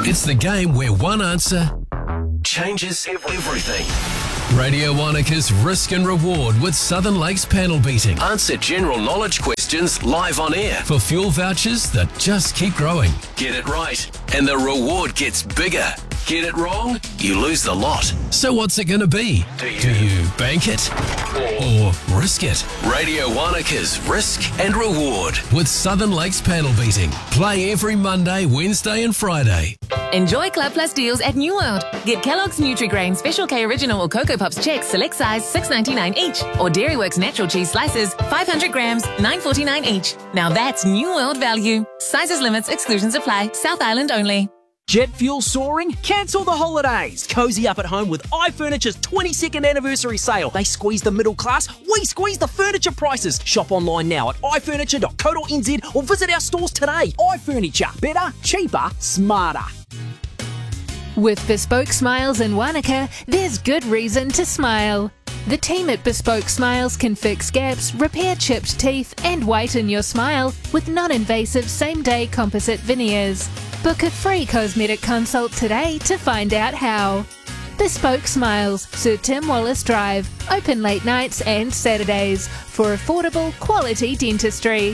It's the game where one answer changes everything. Radio Wanaka's Risk and Reward with Southern Lakes panel beating. Answer general knowledge questions live on air for fuel vouchers that just keep growing. Get it right, and the reward gets bigger. Get it wrong, you lose the lot. So what's it going to be? Do you bank it or risk it? Radio Wanaka's Risk and Reward with Southern Lakes panel beating. Play every Monday, Wednesday and Friday. Enjoy Club Plus deals at New World. Get Kellogg's Nutri-Grain Special K Original or Cocoa Puffs Chex select size $6.99 each, or Dairy Works Natural Cheese Slices 500 grams $9.49 each. Now that's New World value. Sizes, limits, exclusions apply. South Island only. Jet fuel soaring? Cancel the holidays. Cozy up at home with iFurniture's 22nd anniversary sale. They squeeze the middle class, we squeeze the furniture prices. Shop online now at ifurniture.co.nz or visit our stores today. iFurniture. Better, cheaper, smarter. With Bespoke Smiles in Wanaka, there's good reason to smile. The team at Bespoke Smiles can fix gaps, repair chipped teeth and whiten your smile with non-invasive same-day composite veneers. Book a free cosmetic consult today to find out how. Bespoke Smiles, Sir Tim Wallace Drive, open late nights and Saturdays for affordable quality dentistry.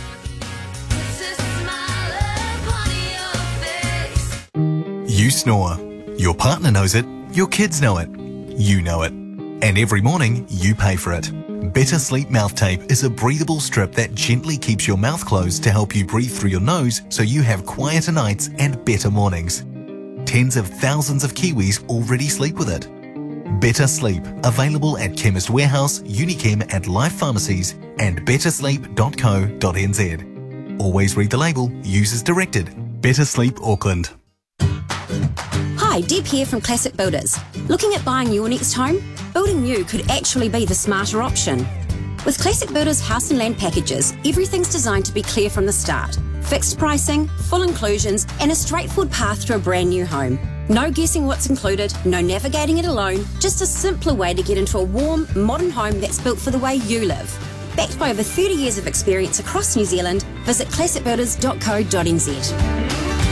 You snore. Your partner knows it. Your kids know it. You know it. And every morning, you pay for it. Better Sleep Mouth Tape is a breathable strip that gently keeps your mouth closed to help you breathe through your nose so you have quieter nights and better mornings. Tens of thousands of Kiwis already sleep with it. Better Sleep, available at Chemist Warehouse, Unichem and Life Pharmacies and bettersleep.co.nz. Always read the label, use as directed. Better Sleep Auckland. Hi, Deb here from Classic Builders. Looking at buying your next home? Building new could actually be the smarter option. With Classic Builders house and land packages, everything's designed to be clear from the start. Fixed pricing, full inclusions, and a straightforward path to a brand new home. No guessing what's included, no navigating it alone, just a simpler way to get into a warm, modern home that's built for the way you live. Backed by over 30 years of experience across New Zealand, visit classicbuilders.co.nz.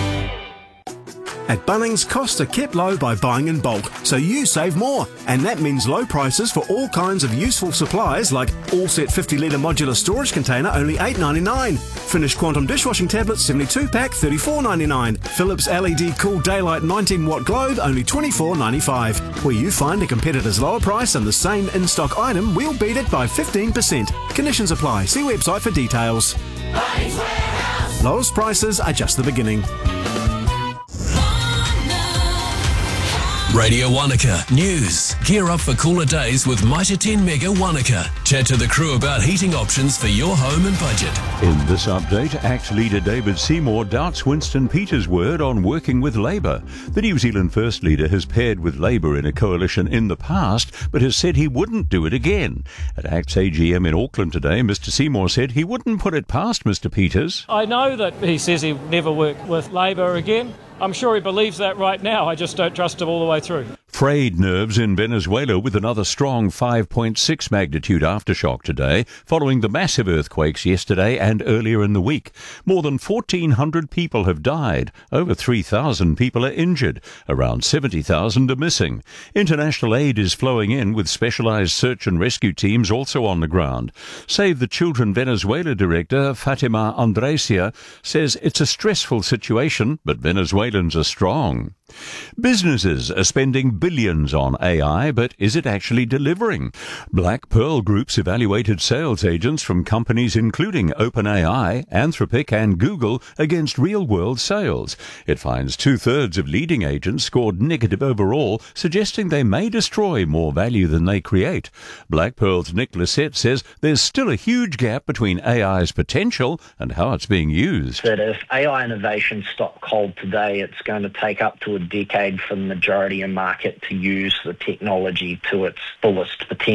At Bunnings, costs are kept low by buying in bulk, so you save more. And that means low prices for all kinds of useful supplies like all set 50-litre modular storage container, only $8.99. Finished Quantum dishwashing tablets, 72-pack, $34.99. Philips LED Cool Daylight 19-watt globe, only $24.95. Where you find a competitor's lower price and the same in-stock item, we'll beat it by 15%. Conditions apply. See website for details. Lowest prices are just the beginning. Radio Wanaka News. Gear up for cooler days with Mitre 10 Mega Wanaka. Chat to the crew about heating options for your home and budget. In this update, ACT leader David Seymour doubts Winston Peters' word on working with Labour. The New Zealand First leader has paired with Labour in a coalition in the past, but has said he wouldn't do it again. At ACT's AGM in Auckland today, Mr Seymour said he wouldn't put it past Mr Peters. I know that he says he'll never work with Labour again. I'm sure he believes that right now. I just don't trust him all the way through. Frayed nerves in Venezuela with another strong 5.6 magnitude aftershock today, following the massive earthquakes yesterday and earlier in the week. More than 1,400 people have died. Over 3,000 people are injured. Around 70,000 are missing. International aid is flowing in with specialised search and rescue teams also on the ground. Save the Children Venezuela director, Fatima Andresia, says it's a stressful situation, but Venezuelans are strong. Businesses are spending billions on AI, but is it actually delivering? Black Pearl Group's evaluated sales agents from companies including OpenAI, Anthropic and Google against real-world sales. It finds two-thirds of leading agents scored negative overall, suggesting they may destroy more value than they create. Black Pearl's Nick Lissette says there's still a huge gap between AI's potential and how it's being used. That if AI innovation stopped cold today, it's going to take up to a decade for the majority of market to use the technology to its fullest potential.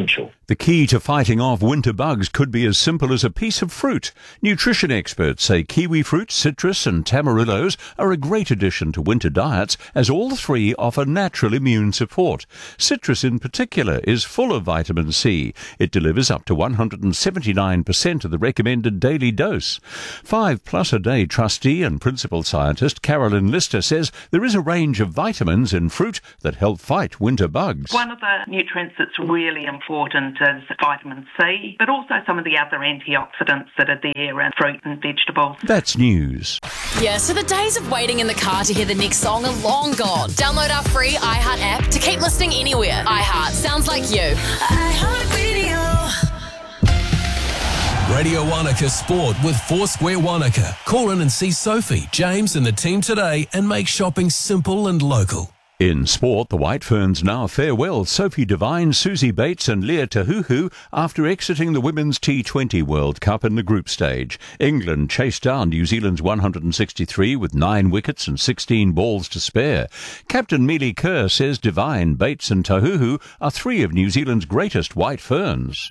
The key to fighting off winter bugs could be as simple as a piece of fruit. Nutrition experts say kiwi fruit, citrus and tamarillos are a great addition to winter diets, as all three offer natural immune support. Citrus in particular is full of vitamin C. It delivers up to 179% of the recommended daily dose. 5+ a Day trustee and principal scientist Carolyn Lister says there is a range of vitamins in fruit that help fight winter bugs. One of the nutrients that's really important is vitamin C, but also some of the other antioxidants that are there in fruit and vegetables. That's news. Yeah, so the days of waiting in the car to hear the next song are long gone. Download our free iHeart app to keep listening anywhere. iHeart sounds like you. iHeart Radio. Radio Wanaka Sport with Foursquare Wanaka. Call in and see Sophie, James and the team today and make shopping simple and local. In sport, the White Ferns now farewell Sophie Devine, Susie Bates and Leah Tahuhu after exiting the Women's T20 World Cup in the group stage. England chased down New Zealand's 163 with 9 wickets and 16 balls to spare. Captain Mealy Kerr says Devine, Bates and Tahuhu are 3 of New Zealand's greatest White Ferns.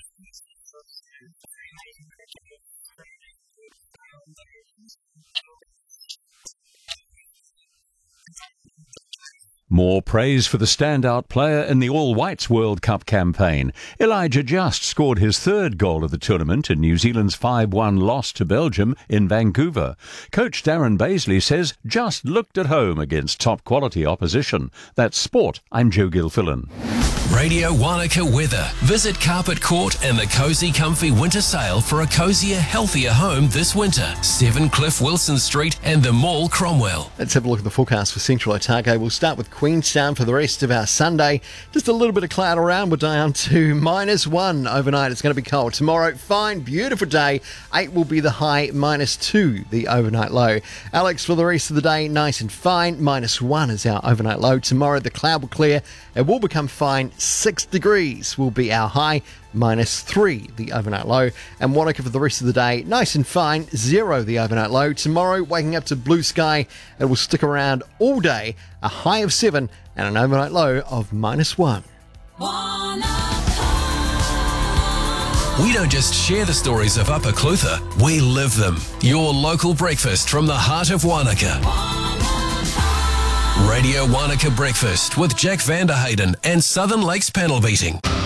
More praise for the standout player in the All Whites World Cup campaign. Elijah Just scored his 3rd goal of the tournament in New Zealand's 5-1 loss to Belgium in Vancouver. Coach Darren Baisley says Just looked at home against top-quality opposition. That's sport. I'm Joe Gilfillan. Radio Wanaka weather. Visit Carpet Court and the Cozy Comfy Winter Sale for a cozier, healthier home this winter. 7 Cliff Wilson Street and the Mall Cromwell. Let's have a look at the forecast for Central Otago. We'll start with Queenstown for the rest of our Sunday. Just a little bit of cloud around. We're down to -1 overnight. It's going to be cold. Tomorrow, fine, beautiful day. 8 will be the high, -2 the overnight low. Alex, for the rest of the day, nice and fine. -1 is our overnight low. Tomorrow, the cloud will clear. It will become fine. 6 degrees will be our high, -3 the overnight low. And Wanaka for the rest of the day, nice and fine, 0 the overnight low. Tomorrow, waking up to blue sky. It will stick around all day, a high of 7 and an overnight low of -1. We don't just share the stories of Upper Clutha, we live them. Your local breakfast from the heart of Wanaka. Radio Wanaka Breakfast with Jack Vanderhayden and Southern Lakes Panel Beating.